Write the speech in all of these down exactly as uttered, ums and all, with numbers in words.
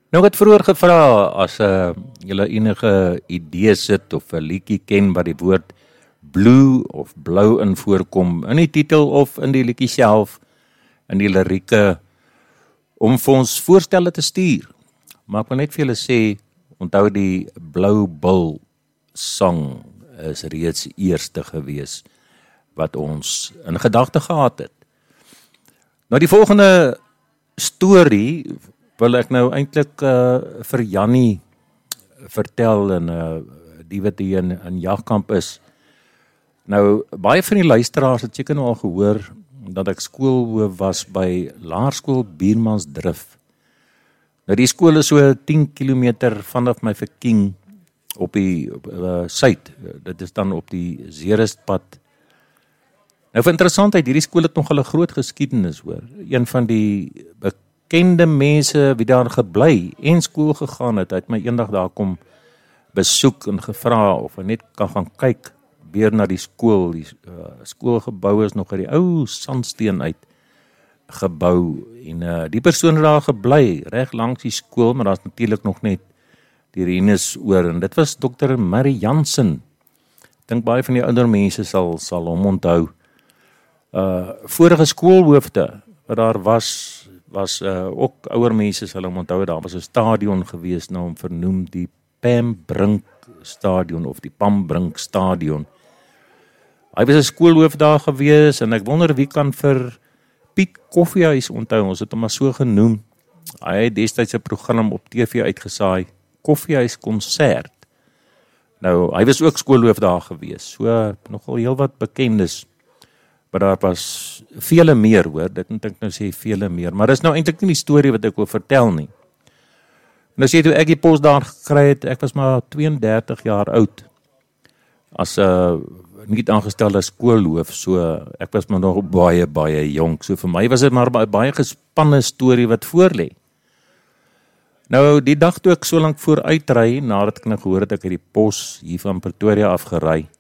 Nou ek het vroeër gevra as uh, julle enige idees sit of 'n liedjie ken wat die woord blue of blou in voorkom in die titel of in die liedjie self, in die lirieke, om vir ons voorstelle te stuur. Maar ek wil net vir julle sê, onthou die Blou Bil song is reeds eerste gewees wat ons in gedagte gehad het. Nou die volgende storie wil ek nou eintlik uh, vir Jannie vertel en uh, die wat hier in, in Jagkamp is. Nou baie van die luisteraars het seker nou al gehoor dat ek skoolhoof was by Laerskool Biermansdrift. Nou die skool is so tien kilometer vanaf my verking op die uh, suid. Dit is dan op die Zeerustpad. Nou vir interessantheid, hierdie skool het nog 'n groot geskiedenis hoor. Een van die bekende mense wie daar gebly en skool gegaan het, het my eendag daar kom besoek en gevra of hy net kan gaan kyk weer na die skool. Die uh, skoolgebou is nog uit die ou sandsteen uit gebou en uh, die persoon het daar gebly reg langs die skool, maar daar's natuurlik nog net die ruïnes oor en dit was dokter Murray Jansen. Ek dink baie van die ouer mense sal sal hom onthou. Uh vorige skoolhoofde wat daar was was uh, ook ouer mense sal hom onthou. Daar was 'n stadion gewees nou om vernoem die Pam Brink stadion of die Pam Brink stadion. Hy was 'n skoolhoof daar gewees en ek wonder wie kan vir Piet Koffiehuis onthou. Ons het hom maar so genoem. Hy het destyds 'n program op T V uitgesaai, Koffiehuis konsert. Nou, hy was ook skoolhoof daar gewees. So nogal heelwat bekendes. Maar daar was vele meer hoor, dit moet ek nou sê vele meer, maar dis nou eintlik nie die storie wat ek wil vertel nie. Nou sê toe ek die pos daar gekry het, ek was maar twee en dertig jaar oud, as 'n uh, nie aangestelde skoolhoof, so ek was maar nog baie, baie jonk, so vir my was dit maar baie, baie gespanne storie wat voorlê. Nou die dag toe ek so lank vooruitry, nadat ek nou gehoor het ek het die pos hier van Pretoria afgery,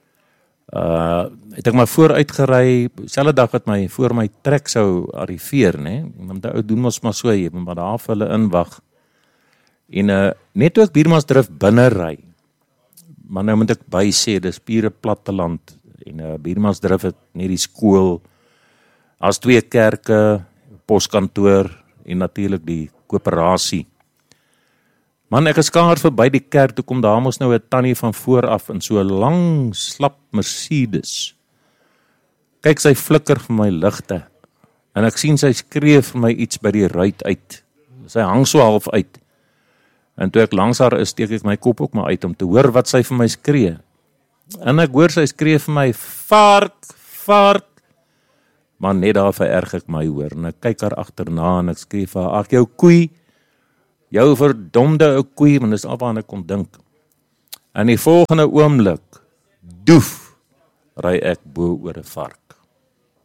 Uh, het ek maar vooruit gery, selfde dag het my voor my trek sou arriveer, né? Want die ou doen mos maar so, jy moet maar daar vir hulle inwag. En uh, net toe ek Biermansdrift binne ry, maar nou moet ek by sê, dis pure platteland, en uh, Biermansdrift het net die skool, as twee kerke, poskantoor, en natuurlik die koöperasie. Man, ek is skaars verby die kerk, toe kom daar mos nou 'n tannie van vooraf in so 'n lang, slap Mercedes. Kyk, sy flikker vir my ligte, en ek sien sy skree vir my iets by die ruit uit. Sy hang so half uit. En toe ek langs haar is, steek ek my kop ook maar uit om te hoor wat sy vir my skree. En ek hoor sy skree vir my, vark, vark. Maar net daar vererg ek my hoor, en ek kyk haar agterna en ek skree vir haar, ag jou koei, jou verdomde ou koei, want dis al waaraan ek kon dink. En die volgende oomblik, doef, ry ek bo oor 'n vark.